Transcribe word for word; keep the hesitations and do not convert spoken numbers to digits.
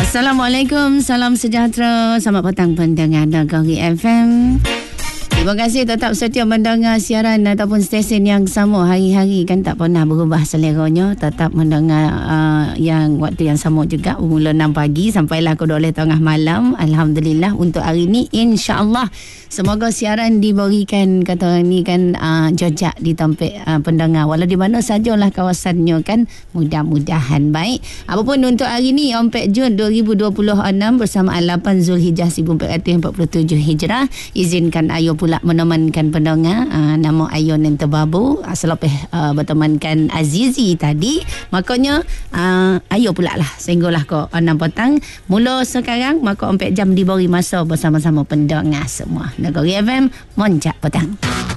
Assalamualaikum, salam sejahtera. Selamat petang pendengar Negeri F M. Terima kasih tetap setia mendengar siaran ataupun stesen yang sama hari-hari, kan tak pernah berubah seleranya. Tetap mendengar uh, yang waktu yang sama juga, bermula enam pagi sampailah ke dua belas tengah malam. Alhamdulillah untuk hari ini, insya-Allah semoga siaran diberikan kata orang ni kan uh, jejak di tempat uh, pendengar walau di mana sajalah kawasannya, kan mudah-mudahan baik. Apapun untuk hari ini empat Jun dua ribu dua puluh enam bersamaan lapan Zulhijjah seribu empat ratus empat puluh tujuh Hijrah. Izinkan Ayu pula menemankan pendengar. uh, nama Ayu yang terbabu uh, selepas uh, bertemankan Azizi tadi, makanya uh, Ayu pula lah sehinggalah ke enam petang. Mula sekarang maka empat jam diberi masa bersama-sama pendengar semua Negeri F M Moncak Petang.